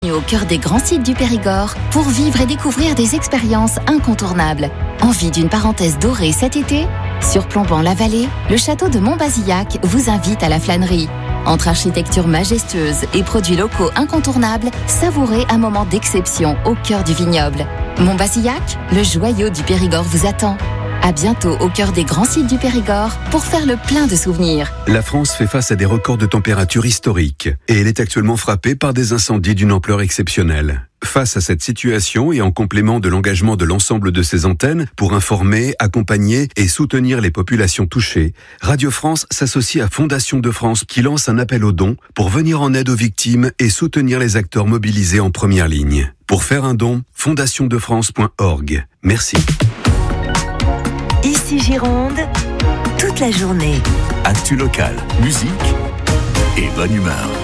bienvenue au cœur des grands sites du Périgord pour vivre et découvrir des expériences incontournables. Envie d'une parenthèse dorée cet été ? Surplombant la vallée, le château de Montbazillac vous invite à la flânerie. Entre architecture majestueuse et produits locaux incontournables, savourez un moment d'exception au cœur du vignoble. Montbazillac, le joyau du Périgord vous attend. À bientôt au cœur des grands sites du Périgord pour faire le plein de souvenirs. La France fait face à des records de température historiques et elle est actuellement frappée par des incendies d'une ampleur exceptionnelle. Face à cette situation et en complément de l'engagement de l'ensemble de ses antennes pour informer, accompagner et soutenir les populations touchées, Radio France s'associe à Fondation de France qui lance un appel aux dons pour venir en aide aux victimes et soutenir les acteurs mobilisés en première ligne. Pour faire un don, fondationdefrance.org. Merci. Ici Gironde, toute la journée. Actu local, musique et bonne humeur.